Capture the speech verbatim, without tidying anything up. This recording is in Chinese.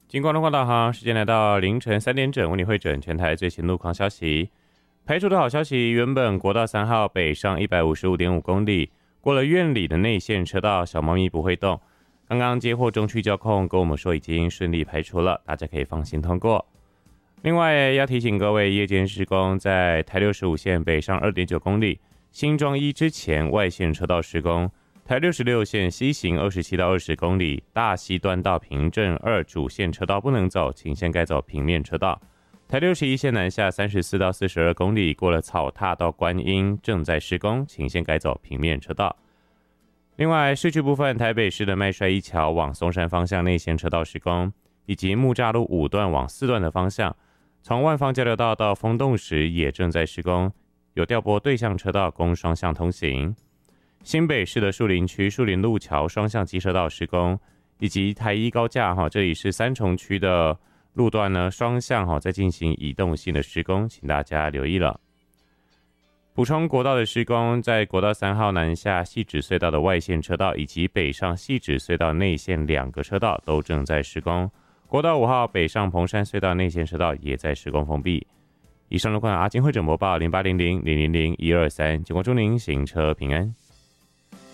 经过路况导航，时间来到凌晨三点整，为你汇整全台最新路况消息。排除的好消息，原本国道三号北上 一百五十五点五 公里，过了院里的内线车道，小猫咪不会动。刚刚接获中区交控跟我们说已经顺利排除了，大家可以放心通过。另外要提醒各位，夜间施工在台六十五线北上 二点九 公里，新庄一之前外线车道施工。台六十六线西行二十七到二十公里，大溪端到平镇二主线车道不能走，请先改走平面车道。台六十一线南下三十四到四十二公里，过了草踏到观音正在施工，请先改走平面车道。另外，市区部分，台北市的麦帅一桥往松山方向内线车道施工，以及木栅路五段往四段的方向，从万芳交流道到丰洞时也正在施工，有调拨对向车道供双向通行。新北市的树林区树林路桥双向机车道施工，以及台一高架哈，这里是三重区的路段呢，双向哈在进行移动性的施工，请大家留意了。补充国道的施工，在国道三号南下汐止隧道的外线车道以及北上汐止隧道内线两个车道都正在施工，国道五号北上彭山隧道内线车道也在施工封闭。以上路况阿金会诊播报零八零零零零零一二三，经过祝您行车平安。